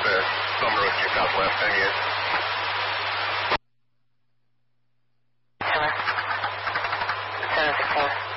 number with 2000 last time you. Hello. 716.